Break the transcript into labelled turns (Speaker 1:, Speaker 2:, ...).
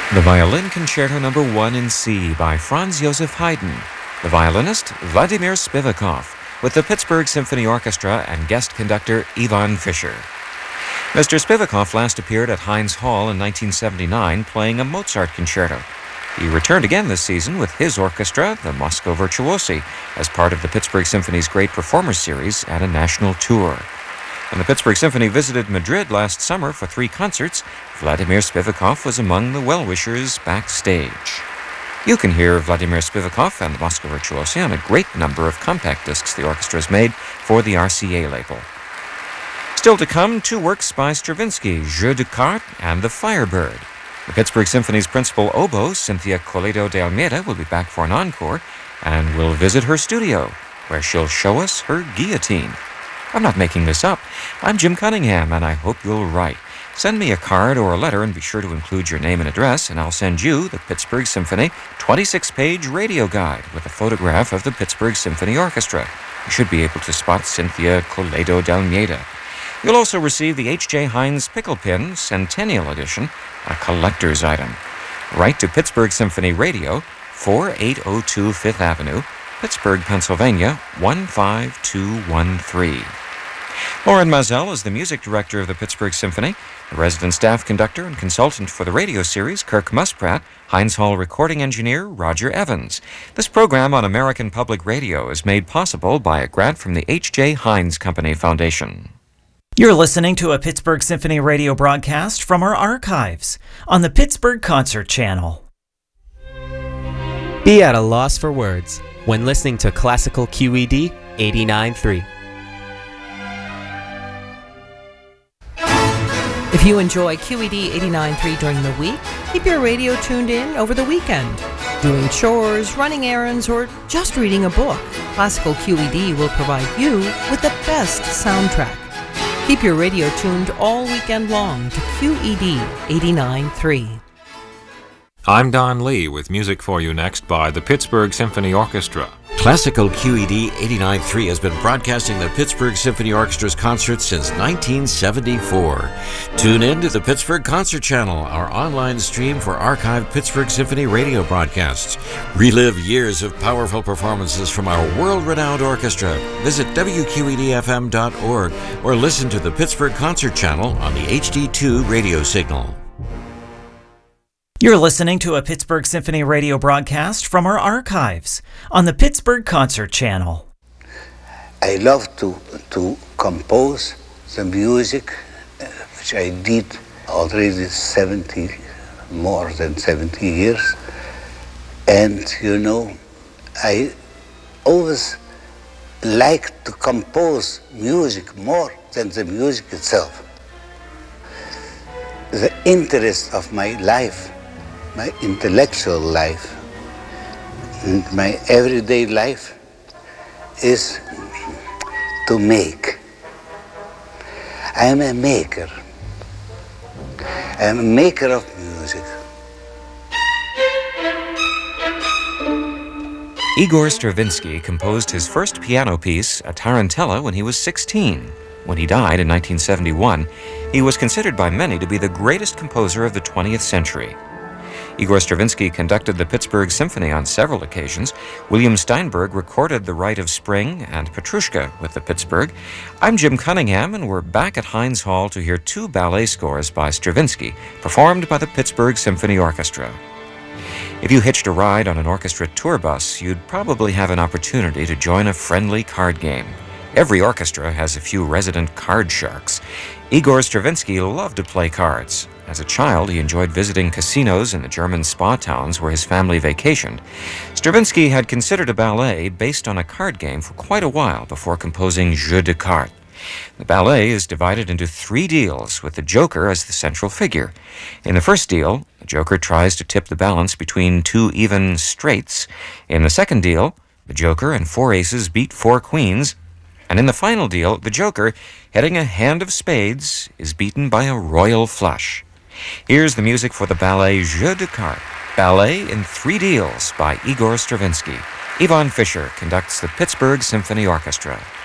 Speaker 1: The Violin Concerto No. 1 in C by Franz Joseph Haydn. The violinist, Vladimir Spivakov, with the Pittsburgh Symphony Orchestra and guest conductor Ivan Fischer. Mr. Spivakov last appeared at Heinz Hall in 1979 playing a Mozart concerto. He returned again this season with his orchestra, the Moscow Virtuosi, as part of the Pittsburgh Symphony's Great Performers Series and a national tour. When the Pittsburgh Symphony visited Madrid last summer for 3 concerts, Vladimir Spivakov was among the well-wishers backstage. You can hear Vladimir Spivakov and the Moscow Virtuosi on a great number of compact discs the orchestra has made for the RCA label. Still to come, 2 works by Stravinsky, Jeu de Cartes and The Firebird. The Pittsburgh Symphony's principal oboe, Cynthia Coledo de Almeida, will be back for an encore and will visit her studio, where she'll show us her guillotine. I'm not making this up. I'm Jim Cunningham, and I hope you'll write. Send me a card or a letter and be sure to include your name and address, and I'll send you the Pittsburgh Symphony 26-page radio guide with a photograph of the Pittsburgh Symphony Orchestra. You should be able to spot Cynthia Coledo de Almeida. You'll also receive the H.J. Heinz Pickle Pin Centennial Edition, a collector's item. Write to Pittsburgh Symphony Radio, 4802 Fifth Avenue, Pittsburgh, Pennsylvania, 15213. Lauren Mazel is the music director of the Pittsburgh Symphony. The resident staff conductor and consultant for the radio series, Kirk Muspratt. Heinz Hall recording engineer, Roger Evans. This program on American Public Radio is made possible by a grant from the H.J. Heinz Company Foundation.
Speaker 2: You're listening to a Pittsburgh Symphony radio broadcast from our archives on the Pittsburgh Concert Channel.
Speaker 3: Be at a loss for words when listening to Classical QED 89.3.
Speaker 4: If you enjoy QED 89.3 during the week, keep your radio tuned in over the weekend. Doing chores, running errands, or just reading a book, Classical QED will provide you with the best soundtrack. Keep your radio tuned all weekend long to QED 89.3.
Speaker 5: I'm Don Lee with music for you next by the Pittsburgh Symphony Orchestra.
Speaker 6: Classical QED 89.3 has been broadcasting the Pittsburgh Symphony Orchestra's concerts since 1974. Tune in to the Pittsburgh Concert Channel, our online stream for archived Pittsburgh Symphony radio broadcasts. Relive years of powerful performances from our world-renowned orchestra. Visit WQEDFM.org or listen to the Pittsburgh Concert Channel on the HD2 radio signal.
Speaker 2: You're listening to a Pittsburgh Symphony radio broadcast from our archives on the Pittsburgh Concert Channel.
Speaker 7: I love to compose the music, which I did already more than 70 years. And, I always like to compose music more than the music itself. The interest of my life, my intellectual life, and my everyday life is to make. I am a maker. I am a maker of music.
Speaker 1: Igor Stravinsky composed his first piano piece, a tarantella, when he was 16. When he died in 1971, he was considered by many to be the greatest composer of the 20th century. Igor Stravinsky conducted the Pittsburgh Symphony on several occasions. William Steinberg recorded The Rite of Spring and Petrushka with the Pittsburgh. I'm Jim Cunningham, and we're back at Heinz Hall to hear 2 ballet scores by Stravinsky, performed by the Pittsburgh Symphony Orchestra. If you hitched a ride on an orchestra tour bus, you'd probably have an opportunity to join a friendly card game. Every orchestra has a few resident card sharks. Igor Stravinsky loved to play cards. As a child, he enjoyed visiting casinos in the German spa towns where his family vacationed. Stravinsky had considered a ballet based on a card game for quite a while before composing Jeu de Cartes. The ballet is divided into 3 deals, with the Joker as the central figure. In the first deal, the Joker tries to tip the balance between 2 even straights. In the second deal, the Joker and 4 aces beat 4 queens. And in the final deal, the Joker, heading a hand of spades, is beaten by a royal flush. Here's the music for the ballet Jeu de Cartes, ballet in 3 deals by Igor Stravinsky. Ivan Fischer conducts the Pittsburgh Symphony Orchestra.